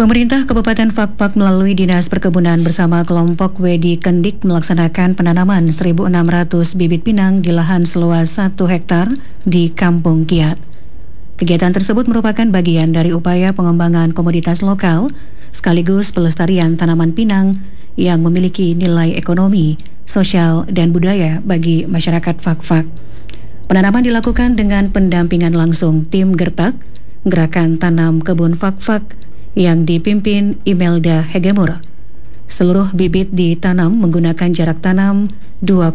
Pemerintah Kabupaten Fakfak melalui Dinas Perkebunan bersama kelompok Wedi Kendik melaksanakan penanaman 1.600 bibit pinang di lahan seluas 1 hektar di Kampung Kiat. Kegiatan tersebut merupakan bagian dari upaya pengembangan komoditas lokal sekaligus pelestarian tanaman pinang yang memiliki nilai ekonomi, sosial, dan budaya bagi masyarakat Fakfak. Penanaman dilakukan dengan pendampingan langsung tim Gertak, Gerakan Tanam Kebun Fakfak, yang dipimpin Imelda Hegemur. Seluruh bibit ditanam menggunakan jarak tanam 2,5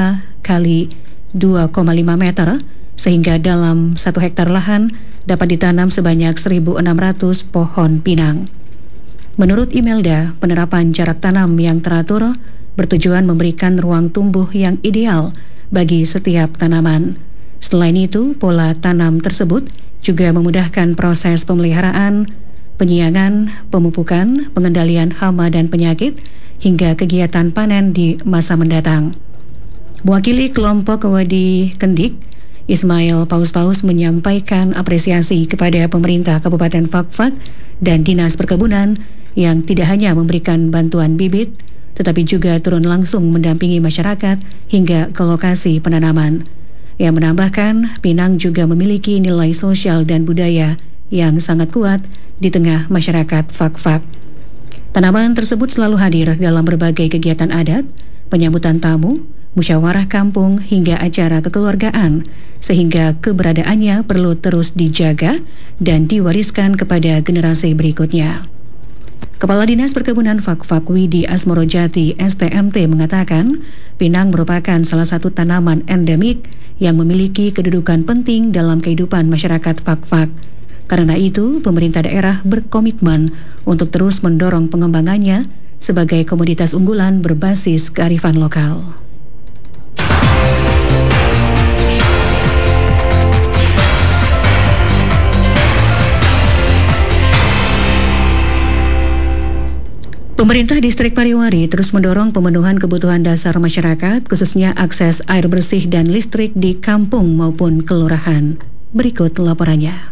kali 2,5 meter, sehingga dalam 1 hektar lahan dapat ditanam sebanyak 1.600 pohon pinang. Menurut Imelda, penerapan jarak tanam yang teratur bertujuan memberikan ruang tumbuh yang ideal bagi setiap tanaman. Selain itu, pola tanam tersebut juga memudahkan proses pemeliharaan, penyiangan, pemupukan, pengendalian hama dan penyakit, hingga kegiatan panen di masa mendatang. Mewakili kelompok Wedi Kendik, Ismail Paus-Paus menyampaikan apresiasi kepada pemerintah Kabupaten Fakfak dan Dinas Perkebunan yang tidak hanya memberikan bantuan bibit, tetapi juga turun langsung mendampingi masyarakat hingga ke lokasi penanaman. Yang menambahkan, pinang juga memiliki nilai sosial dan budaya yang sangat kuat di tengah masyarakat Fakfak. Tanaman tersebut selalu hadir dalam berbagai kegiatan adat, penyambutan tamu, musyawarah kampung hingga acara kekeluargaan, sehingga keberadaannya perlu terus dijaga dan diwariskan kepada generasi berikutnya. Kepala Dinas Perkebunan Fakfak Widi Asmorojati STMT mengatakan, pinang merupakan salah satu tanaman endemik yang memiliki kedudukan penting dalam kehidupan masyarakat Fakfak. Karena itu, pemerintah daerah berkomitmen untuk terus mendorong pengembangannya sebagai komoditas unggulan berbasis kearifan lokal. Pemerintah Distrik Pariwari terus mendorong pemenuhan kebutuhan dasar masyarakat, khususnya akses air bersih dan listrik di kampung maupun kelurahan. Berikut laporannya.